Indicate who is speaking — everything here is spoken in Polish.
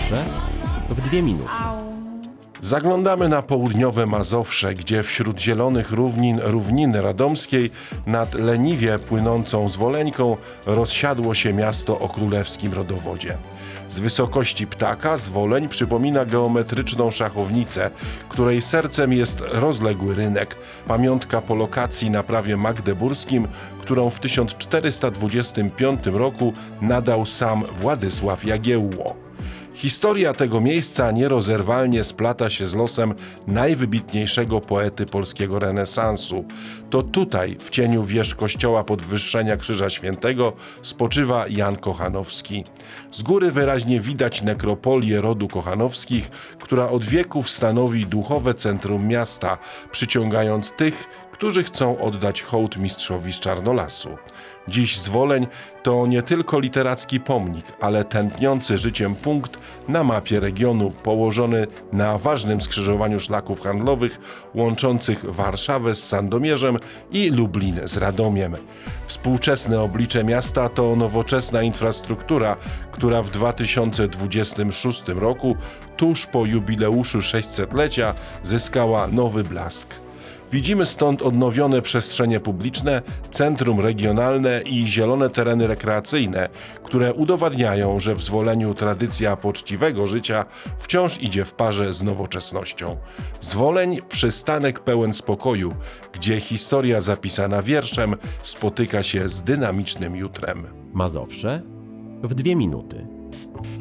Speaker 1: Mazowsze w 2 minuty.
Speaker 2: Zaglądamy na południowe Mazowsze, gdzie wśród zielonych równiny radomskiej nad leniwie płynącą Zwoleńką rozsiadło się miasto o królewskim rodowodzie. Z wysokości ptaka Zwoleń przypomina geometryczną szachownicę, której sercem jest rozległy rynek, pamiątka po lokacji na prawie magdeburskim, którą w 1425 roku nadał sam Władysław Jagiełło. Historia tego miejsca nierozerwalnie splata się z losem najwybitniejszego poety polskiego renesansu. To tutaj, w cieniu wież kościoła Podwyższenia Krzyża Świętego, spoczywa Jan Kochanowski. Z góry wyraźnie widać nekropolię rodu Kochanowskich, która od wieków stanowi duchowe centrum miasta, przyciągając tych, którzy chcą oddać hołd mistrzowi z Czarnolasu. Dziś Zwoleń to nie tylko literacki pomnik, ale tętniący życiem punkt na mapie regionu, położony na ważnym skrzyżowaniu szlaków handlowych łączących Warszawę z Sandomierzem i Lublin z Radomiem. Współczesne oblicze miasta to nowoczesna infrastruktura, która w 2026 roku, tuż po jubileuszu 600-lecia, zyskała nowy blask. Widzimy stąd odnowione przestrzenie publiczne, centrum regionalne i zielone tereny rekreacyjne, które udowadniają, że w Zwoleniu tradycja poczciwego życia wciąż idzie w parze z nowoczesnością. Zwoleń – przystanek pełen spokoju, gdzie historia zapisana wierszem spotyka się z dynamicznym jutrem.
Speaker 1: Mazowsze w 2 minuty.